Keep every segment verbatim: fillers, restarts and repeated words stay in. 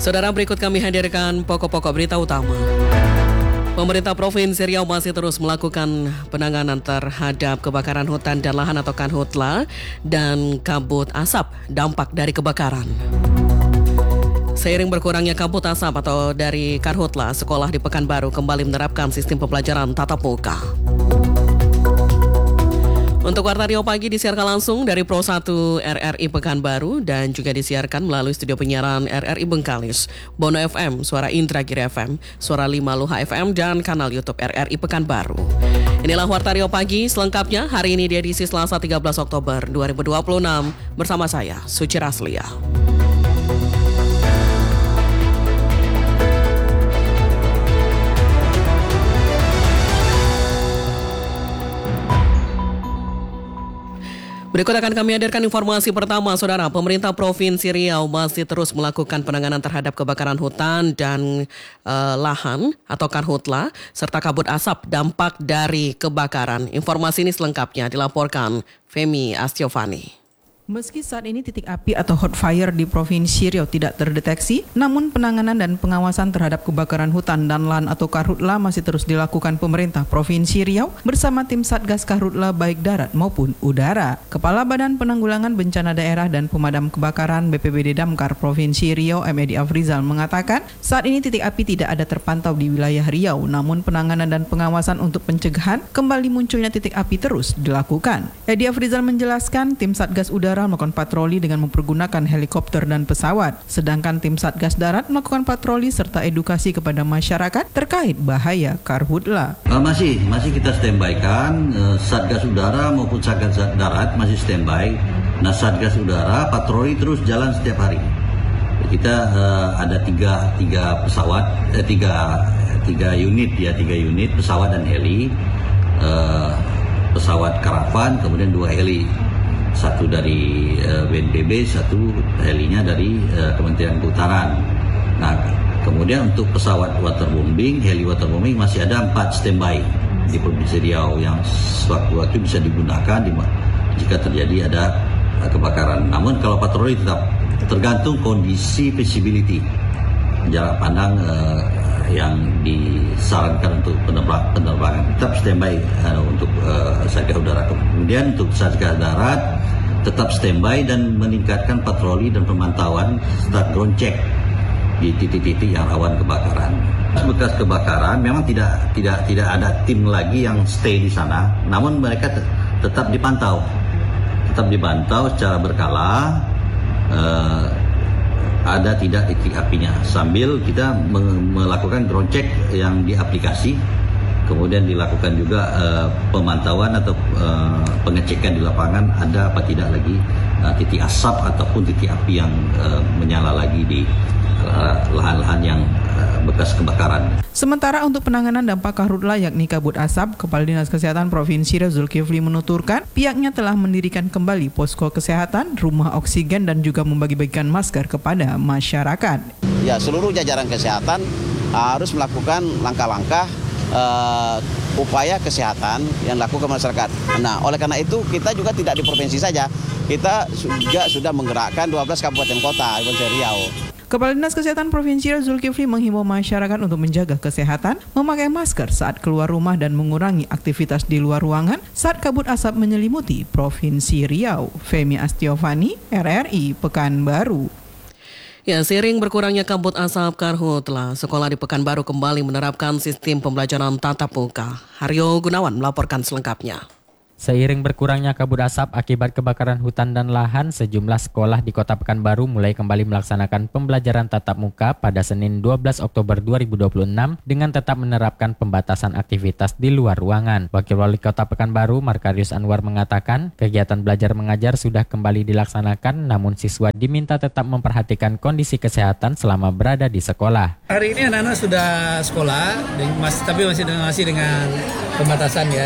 Saudara, berikut kami hadirkan pokok-pokok berita utama. Pemerintah Provinsi Riau masih terus melakukan penanganan terhadap kebakaran hutan dan lahan atau karhutla dan kabut asap dampak dari kebakaran. Seiring berkurangnya kabut asap atau dari karhutla, sekolah di Pekanbaru kembali menerapkan sistem pembelajaran tatap muka. Untuk Warta Riau Pagi disiarkan langsung dari Pro satu R R I Pekanbaru dan juga disiarkan melalui studio penyiaran R R I Bengkalis, Bono F M, Suara Indragiri F M, Suara lima Luha F M, dan kanal YouTube R R I Pekanbaru. Inilah Warta Riau Pagi selengkapnya hari ini di edisi Selasa tiga belas Oktober dua ribu dua puluh enam bersama saya, Suci Raslia. Berikut akan kami hadirkan informasi pertama, Saudara. Pemerintah Provinsi Riau masih terus melakukan penanganan terhadap kebakaran hutan dan uh, lahan atau karhutla serta kabut asap dampak dari kebakaran. Informasi ini selengkapnya dilaporkan Femi Astiovani. Meski saat ini titik api atau hot fire di Provinsi Riau tidak terdeteksi, namun penanganan dan pengawasan terhadap kebakaran hutan dan lahan atau karhutla masih terus dilakukan pemerintah Provinsi Riau bersama tim Satgas Karhutla baik darat maupun udara. Kepala Badan Penanggulangan Bencana Daerah dan Pemadam Kebakaran B P B D Damkar Provinsi Riau M Edi Afrizal mengatakan, saat ini titik api tidak ada terpantau di wilayah Riau, namun penanganan dan pengawasan untuk pencegahan kembali munculnya titik api terus dilakukan. Edi Afrizal menjelaskan tim Satgas Udara melakukan patroli dengan mempergunakan helikopter dan pesawat, sedangkan tim Satgas Darat melakukan patroli serta edukasi kepada masyarakat terkait bahaya karhutla. Uh, masih masih kita standby-kan, uh, Satgas Udara maupun Satgas Darat masih standby. Nah, Satgas Udara patroli terus jalan setiap hari. Kita uh, ada tiga tiga pesawat, eh, tiga tiga unit ya, tiga unit pesawat dan heli, uh, pesawat karavan, kemudian dua heli. Satu dari uh, B N P B, satu helinya dari uh, Kementerian Kehutanan. Nah, kemudian untuk pesawat waterbombing, heli waterbombing masih ada empat standby di Provinsi Riau yang sewaktu-waktu bisa digunakan di, jika terjadi ada uh, kebakaran. Namun kalau patroli tetap tergantung kondisi visibility, jarak pandang uh, yang disarankan untuk penerbangan, penerbangan. Tetap standby uh, untuk uh, Satgas Udara. Kemudian untuk Satgas Darat tetap standby dan meningkatkan patroli dan pemantauan serta ground check di titik-titik yang rawan kebakaran. Bekas kebakaran memang tidak tidak tidak ada tim lagi yang stay di sana, namun mereka te- tetap dipantau, tetap dipantau secara berkala. Uh, ada tidak titik apinya, sambil kita melakukan ground check yang di aplikasi, kemudian dilakukan juga uh, pemantauan atau uh, pengecekan di lapangan ada apa tidak lagi uh, titik asap ataupun titik api yang uh, menyala lagi di uh, lahan-lahan yang uh, bekas kebakaran. Sementara untuk penanganan dampak karhutla yakni kabut asap, Kepala Dinas Kesehatan Provinsi Riau Zulkifli menuturkan pihaknya telah mendirikan kembali posko kesehatan, rumah oksigen dan juga membagi-bagikan masker kepada masyarakat. Ya, seluruh jajaran kesehatan harus melakukan langkah-langkah uh, upaya kesehatan yang dilakukan masyarakat. Nah, oleh karena itu kita juga tidak di provinsi saja, kita juga sudah menggerakkan dua belas kabupaten kota di Provinsi Riau. Kepala Dinas Kesehatan Provinsi Riau Zulkifli menghimbau masyarakat untuk menjaga kesehatan, memakai masker saat keluar rumah dan mengurangi aktivitas di luar ruangan saat kabut asap menyelimuti Provinsi Riau. Femi Astiovani, R R I Pekanbaru. Ya, seiring berkurangnya kabut asap karhutla, sekolah di Pekanbaru kembali menerapkan sistem pembelajaran tatap muka. Haryo Gunawan melaporkan selengkapnya. Seiring berkurangnya kabut asap akibat kebakaran hutan dan lahan, sejumlah sekolah di Kota Pekanbaru mulai kembali melaksanakan pembelajaran tatap muka pada Senin dua belas Oktober dua ribu dua puluh enam dengan tetap menerapkan pembatasan aktivitas di luar ruangan. Wakil Wali Kota Pekanbaru, Markarius Anwar mengatakan, kegiatan belajar mengajar sudah kembali dilaksanakan, namun siswa diminta tetap memperhatikan kondisi kesehatan selama berada di sekolah. Hari ini anak-anak sudah sekolah, tapi masih dengan, masih dengan pembatasan ya.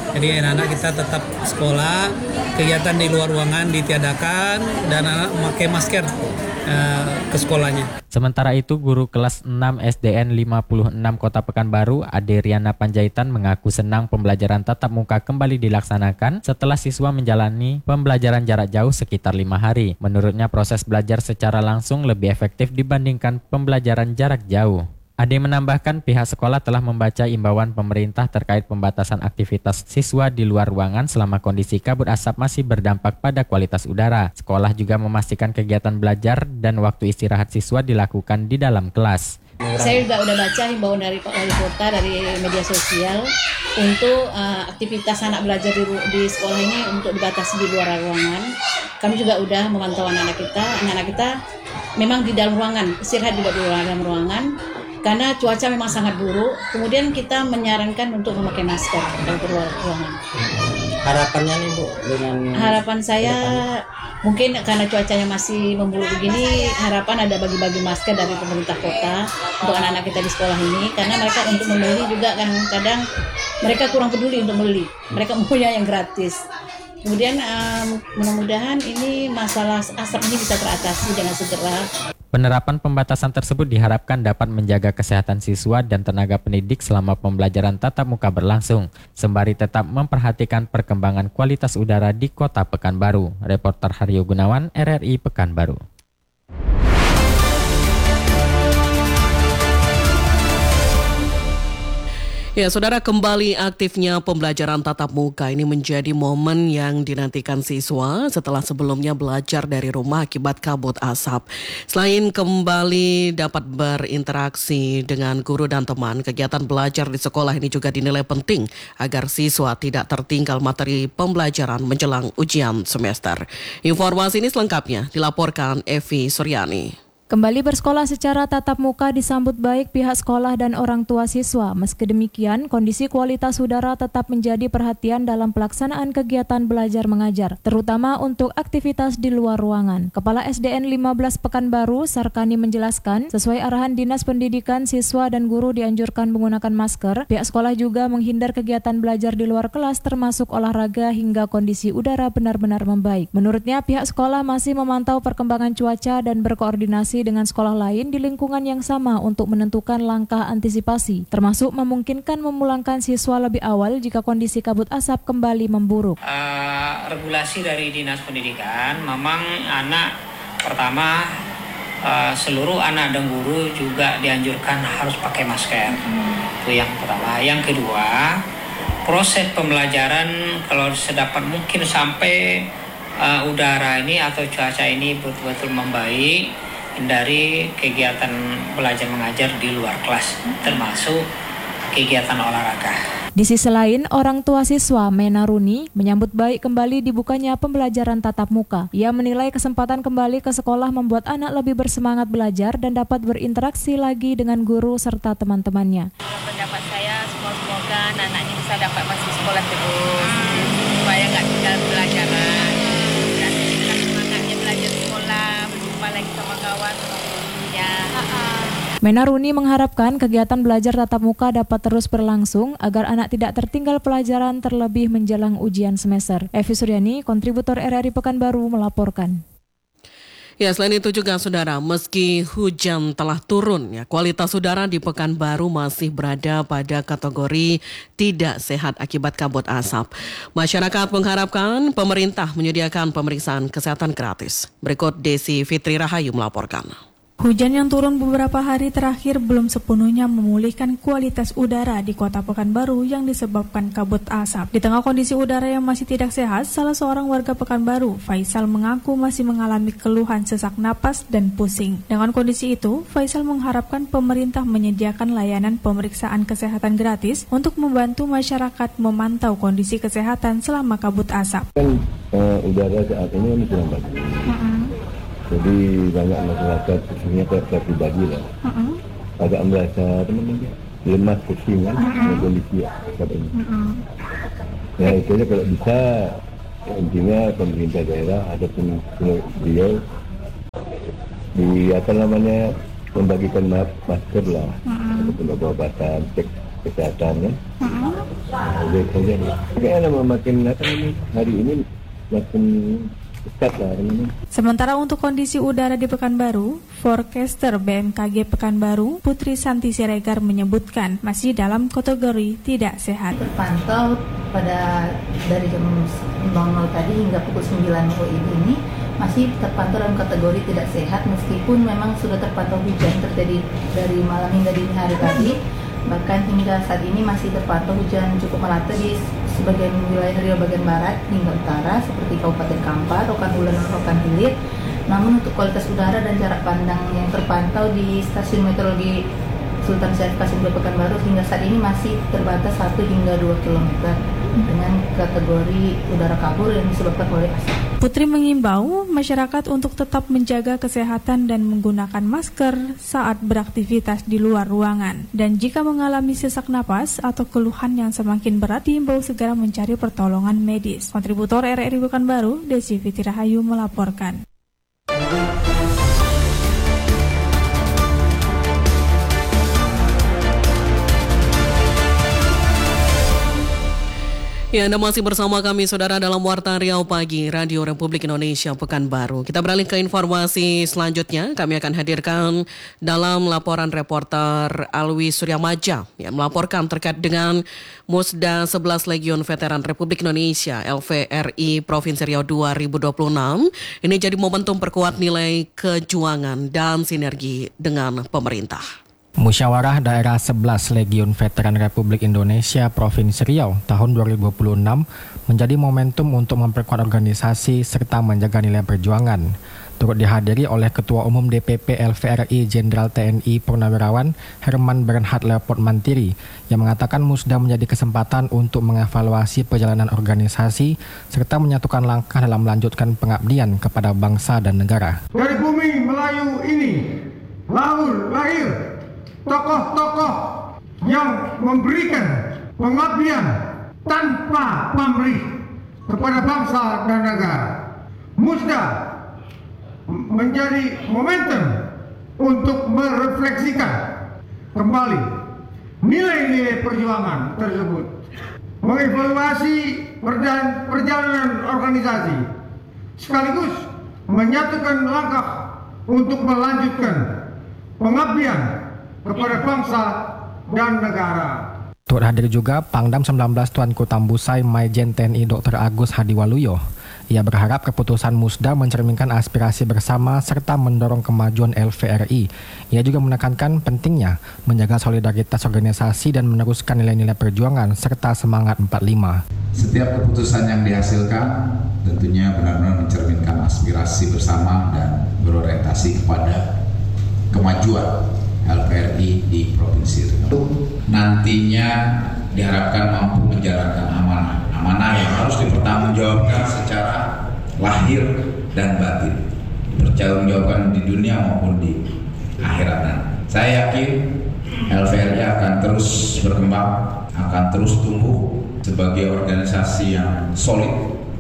Jadi anak-anak kita tetap sekolah, kegiatan di luar ruangan ditiadakan, dan anak memakai masker uh, ke sekolahnya. Sementara itu, guru kelas enam S D N lima puluh enam Kota Pekanbaru, Ade Riana Panjaitan, mengaku senang pembelajaran tatap muka kembali dilaksanakan setelah siswa menjalani pembelajaran jarak jauh sekitar lima hari. Menurutnya, proses belajar secara langsung lebih efektif dibandingkan pembelajaran jarak jauh. Ade menambahkan pihak sekolah telah membaca imbauan pemerintah terkait pembatasan aktivitas siswa di luar ruangan selama kondisi kabut asap masih berdampak pada kualitas udara. Sekolah juga memastikan kegiatan belajar dan waktu istirahat siswa dilakukan di dalam kelas. Saya juga udah baca himbauan dari Pak Wali Kota, dari media sosial untuk uh, aktivitas anak belajar di, di sekolah ini untuk dibatasi di luar ruangan. Kami juga udah memantau anak-anak kita, anak-anak kita memang di dalam ruangan, istirahat juga di dalam ruangan. Karena cuaca memang sangat buruk, kemudian kita menyarankan untuk memakai masker kalau keluar ruangan. Harapannya nih Bu, dengan harapan saya mungkin karena cuacanya masih memburuk begini, harapan ada bagi-bagi masker dari pemerintah kota untuk anak-anak kita di sekolah ini, karena mereka untuk membeli juga kan kadang mereka kurang peduli untuk membeli, mereka mempunyai yang gratis. Kemudian um, mudah-mudahan ini masalah asap ini bisa teratasi dengan segera. Penerapan pembatasan tersebut diharapkan dapat menjaga kesehatan siswa dan tenaga pendidik selama pembelajaran tatap muka berlangsung, sembari tetap memperhatikan perkembangan kualitas udara di Kota Pekanbaru. Reporter Haryo Gunawan, R R I Pekanbaru. Ya, saudara, kembali aktifnya pembelajaran tatap muka ini menjadi momen yang dinantikan siswa setelah sebelumnya belajar dari rumah akibat kabut asap. Selain kembali dapat berinteraksi dengan guru dan teman, kegiatan belajar di sekolah ini juga dinilai penting agar siswa tidak tertinggal materi pembelajaran menjelang ujian semester. Informasi ini selengkapnya dilaporkan Evi Suryani. Kembali bersekolah secara tatap muka disambut baik pihak sekolah dan orang tua siswa. Meski demikian, kondisi kualitas udara tetap menjadi perhatian dalam pelaksanaan kegiatan belajar mengajar, terutama untuk aktivitas di luar ruangan. Kepala S D N lima belas Pekanbaru, Sarkani, menjelaskan, sesuai arahan Dinas Pendidikan, siswa dan guru dianjurkan menggunakan masker. Pihak sekolah juga menghindar kegiatan belajar di luar kelas termasuk olahraga hingga kondisi udara benar-benar membaik. Menurutnya, pihak sekolah masih memantau perkembangan cuaca dan berkoordinasi dengan sekolah lain di lingkungan yang sama untuk menentukan langkah antisipasi, termasuk memungkinkan memulangkan siswa lebih awal jika kondisi kabut asap kembali memburuk. Uh, regulasi dari Dinas Pendidikan, memang anak pertama uh, seluruh anak dan guru juga dianjurkan harus pakai masker. Hmm. Itu yang pertama. Yang kedua, proses pembelajaran kalau sedapat mungkin sampai uh, udara ini atau cuaca ini betul-betul membaik, dari kegiatan belajar mengajar di luar kelas, termasuk kegiatan olahraga. Di sisi lain, orang tua siswa Mena Runi menyambut baik kembali dibukanya pembelajaran tatap muka. Ia menilai kesempatan kembali ke sekolah membuat anak lebih bersemangat belajar dan dapat berinteraksi lagi dengan guru serta teman-temannya. Pendapat saya, semoga anak-anaknya bisa dapat masuk sekolah terus, supaya nggak tinggal pelajaran. Dan semangatnya belajar sekolah, berjumpa lagi sama kawan, ya. Mena Runi mengharapkan kegiatan belajar tatap muka dapat terus berlangsung agar anak tidak tertinggal pelajaran terlebih menjelang ujian semester. Evi Suryani, kontributor R R I Pekanbaru, melaporkan. Ya, selain itu juga saudara, meski hujan telah turun, ya, kualitas udara di Pekanbaru masih berada pada kategori tidak sehat akibat kabut asap. Masyarakat mengharapkan pemerintah menyediakan pemeriksaan kesehatan gratis. Berikut Desi Fitri Rahayu melaporkan. Hujan yang turun beberapa hari terakhir belum sepenuhnya memulihkan kualitas udara di Kota Pekanbaru yang disebabkan kabut asap. Di tengah kondisi udara yang masih tidak sehat, salah seorang warga Pekanbaru, Faisal, mengaku masih mengalami keluhan sesak napas dan pusing. Dengan kondisi itu, Faisal mengharapkan pemerintah menyediakan layanan pemeriksaan kesehatan gratis untuk membantu masyarakat memantau kondisi kesehatan selama kabut asap. Kan uh, udara saat ini kurang bagus. Uh-uh. Jadi banyak masyarakat khususnya saya pribadi lah, uh-uh. agak merasa teman-teman lemas pusing kan, uh-uh. kondisi saat ini. Uh-uh. Ya itu aja kalau bisa, intinya pemerintah daerah ataupun beliau di apa namanya membagikan masker lah, uh-uh. ataupun obat-obatan, cek kesehatan kan. Baik saja ya. Kayaknya makin hari ini makin dekat lah ini. Sementara untuk kondisi udara di Pekanbaru, forecaster B M K G Pekanbaru, Putri Santi Siregar menyebutkan masih dalam kategori tidak sehat. Terpantau pada dari jam nol nol tadi hingga pukul sembilan W I B ini masih terpantau dalam kategori tidak sehat meskipun memang sudah terpantau hujan terjadi dari malam hingga dini hari tadi. Bahkan hingga saat ini masih terpantau hujan cukup merata di sebagian wilayah Riau bagian barat hingga utara seperti Kabupaten Kampar, Rokan Ulen, dan Rokan Hilir. Namun untuk kualitas udara dan jarak pandang yang terpantau di stasiun meteorologi Sultan Syarif Qasim Pekanbaru hingga saat ini masih terbatas satu hingga dua kilometer dengan kategori udara kabur yang disebabkan oleh asap. Putri mengimbau masyarakat untuk tetap menjaga kesehatan dan menggunakan masker saat beraktivitas di luar ruangan. Dan jika mengalami sesak napas atau keluhan yang semakin berat, diimbau segera mencari pertolongan medis. Kontributor R R I Pekanbaru, Desi Fitri Rahayu melaporkan. Ya, Anda masih bersama kami, Saudara, dalam Warta Riau Pagi, Radio Republik Indonesia Pekanbaru. Kita beralih ke informasi selanjutnya. Kami akan hadirkan dalam laporan reporter Alwi Suryamaja yang melaporkan terkait dengan Musda sebelas Legiun Veteran Republik Indonesia L V R I Provinsi Riau dua ribu dua puluh enam. Ini jadi momentum perkuat nilai kejuangan dan sinergi dengan pemerintah. Musyawarah Daerah sebelas Legiun Veteran Republik Indonesia Provinsi Riau tahun dua ribu dua puluh enam menjadi momentum untuk memperkuat organisasi serta menjaga nilai perjuangan. Turut dihadiri oleh Ketua Umum D P P L V R I Jenderal T N I Purnawirawan Herman Bernhard Leopold Mantiri yang mengatakan Musda menjadi kesempatan untuk mengevaluasi perjalanan organisasi serta menyatukan langkah dalam melanjutkan pengabdian kepada bangsa dan negara. Dari bumi Melayu ini lahir, lahir tokoh-tokoh yang memberikan pengabdian tanpa pamrih kepada bangsa dan negara. Musda menjadi momentum untuk merefleksikan kembali nilai-nilai perjuangan tersebut, mengevaluasi perjalanan organisasi, sekaligus menyatukan langkah untuk melanjutkan pengabdian kepada bangsa dan negara. Turut hadir juga Pangdam sembilan belas Tuanku Tambusai Maijen T N I Doktor Agus Hadiwaluyo. Ia berharap keputusan Musda mencerminkan aspirasi bersama serta mendorong kemajuan L V R I. Ia juga menekankan pentingnya menjaga solidaritas organisasi dan meneruskan nilai-nilai perjuangan serta semangat empat puluh lima. Setiap keputusan yang dihasilkan tentunya benar-benar mencerminkan aspirasi bersama dan berorientasi kepada kemajuan L V R I di Provinsi Riau. Nantinya diharapkan mampu menjalankan amanah, amanah yang harus dipertanggungjawabkan secara lahir dan batin, dipertanggungjawabkan di dunia maupun di akhirat nanti. Saya yakin L V R I akan terus berkembang, akan terus tumbuh sebagai organisasi yang solid,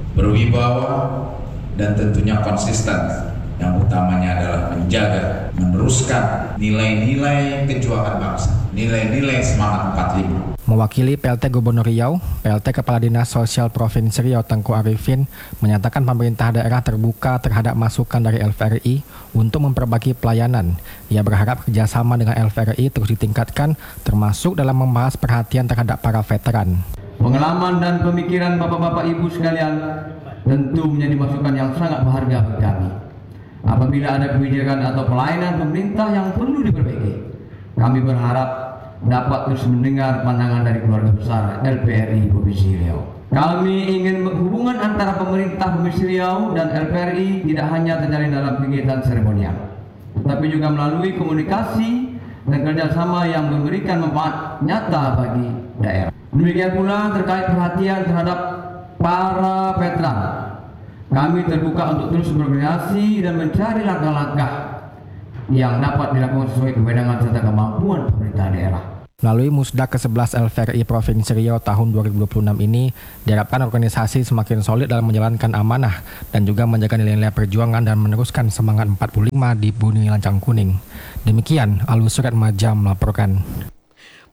berwibawa, dan tentunya konsisten. Yang utamanya adalah menjaga, meneruskan nilai-nilai kejuangan bangsa, nilai-nilai semangat empat puluh lima. Mewakili P L T Gubernur Riau, P L T Kepala Dinas Sosial Provinsi Riau Tengku Arifin menyatakan pemerintah daerah terbuka terhadap masukan dari L V R I untuk memperbaiki pelayanan. Ia berharap kerjasama dengan L V R I terus ditingkatkan, termasuk dalam membahas perhatian terhadap para veteran. Pengalaman dan pemikiran Bapak-Bapak Ibu sekalian tentu menjadi masukan yang sangat berharga bagi kami. Apabila ada kebijakan atau pelayanan pemerintah yang perlu diperbaiki, kami berharap dapat terus mendengar pandangan dari keluarga besar L V R I Provinsi Riau. Kami ingin hubungan antara pemerintah Provinsi Riau dan L V R I tidak hanya terjalin dalam kegiatan seremonial, tetapi juga melalui komunikasi dan kerjasama yang memberikan manfaat nyata bagi daerah. Demikian pula terkait perhatian terhadap para veteran. Kami terbuka untuk terus berkoordinasi dan mencari langkah-langkah yang dapat dilakukan sesuai kewenangan serta kemampuan pemerintah daerah. Melalui Musda ke sebelas L V R I Provinsi Riau tahun dua ribu dua puluh enam ini, diharapkan organisasi semakin solid dalam menjalankan amanah dan juga menjaga nilai-nilai perjuangan dan meneruskan semangat empat puluh lima di Bumi Lancang Kuning. Demikian, Alwi Suryamaja melaporkan.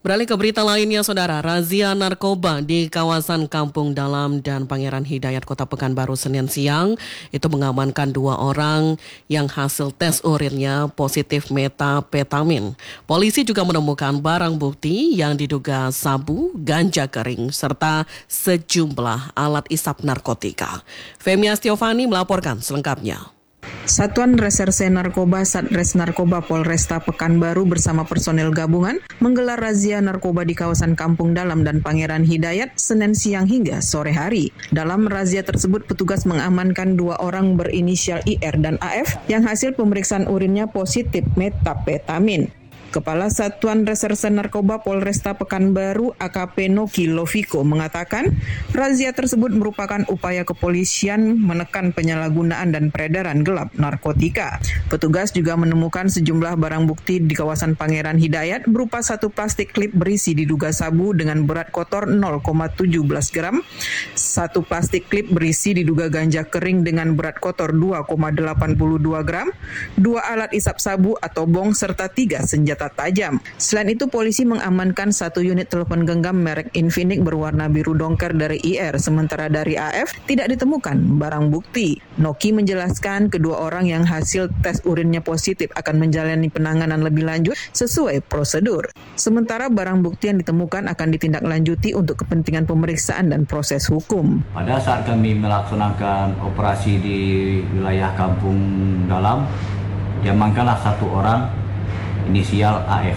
Beralih ke berita lainnya, saudara. Razia narkoba di kawasan Kampung Dalam dan Pangeran Hidayat, Kota Pekanbaru Senin siang itu mengamankan dua orang yang hasil tes urinnya positif metapetamin. Polisi juga menemukan barang bukti yang diduga sabu, ganja kering, serta sejumlah alat isap narkotika. Femi Astiovani melaporkan selengkapnya. Satuan Reserse Narkoba Satres Narkoba Polresta Pekanbaru bersama personel gabungan menggelar razia narkoba di kawasan Kampung Dalam dan Pangeran Hidayat Senin siang hingga sore hari. Dalam razia tersebut, petugas mengamankan dua orang berinisial I R dan A F yang hasil pemeriksaan urinnya positif metapetamin. Kepala Satuan Reserse Narkoba Polresta Pekanbaru A K P Noki Loviko mengatakan razia tersebut merupakan upaya kepolisian menekan penyalahgunaan dan peredaran gelap narkotika. Petugas juga menemukan sejumlah barang bukti di kawasan Pangeran Hidayat berupa satu plastik klip berisi diduga sabu dengan berat kotor nol koma tujuh belas gram, satu plastik klip berisi diduga ganja kering dengan berat kotor dua koma delapan dua gram, dua alat isap sabu atau bong, serta tiga senjata tajam. Selain itu, polisi mengamankan satu unit telepon genggam merek Infinix berwarna biru dongker dari I R, sementara dari A F tidak ditemukan barang bukti. Noki menjelaskan kedua orang yang hasil tes urinnya positif akan menjalani penanganan lebih lanjut sesuai prosedur. Sementara barang bukti yang ditemukan akan ditindaklanjuti untuk kepentingan pemeriksaan dan proses hukum. Pada saat kami melaksanakan operasi di wilayah Kampung Dalam, diamankanlah satu orang inisial A F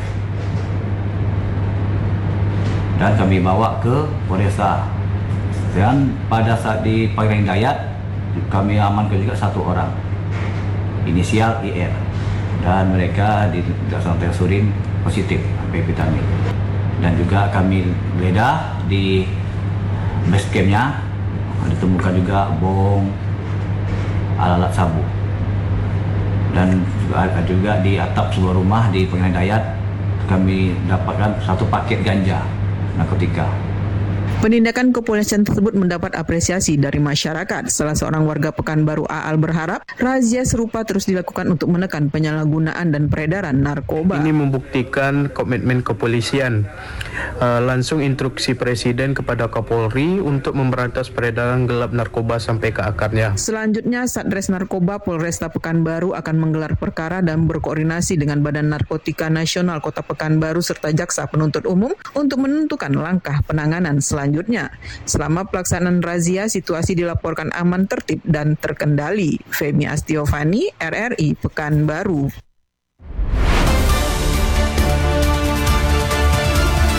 dan kami bawa ke Polresta. Dan pada saat di Pangeran Hidayat kami amankan juga satu orang inisial I R dan mereka dilaksanakan tes urin positif metapetamin. Dan juga kami geledah di base campnya, ditemukan juga bong, alat-alat sabu. Dan juga ada juga di atap sebuah rumah di Pangeran Hidayat kami dapatkan satu paket ganja narkotika. Penindakan kepolisian tersebut mendapat apresiasi dari masyarakat. Salah seorang warga Pekanbaru, Aal, berharap razia serupa terus dilakukan untuk menekan penyalahgunaan dan peredaran narkoba. Ini membuktikan komitmen kepolisian. Uh, langsung instruksi Presiden kepada Kapolri untuk memberantas peredaran gelap narkoba sampai ke akarnya. Selanjutnya, Satres Narkoba Polresta Pekanbaru akan menggelar perkara dan berkoordinasi dengan Badan Narkotika Nasional Kota Pekanbaru serta Jaksa Penuntut Umum untuk menentukan langkah penanganan selanjutnya. Selama pelaksanaan razia, situasi dilaporkan aman, tertib, dan terkendali. Femi Astiovani, R R I Pekanbaru.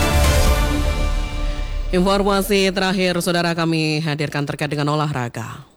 Informasi terakhir, saudara, kami hadirkan terkait dengan olahraga.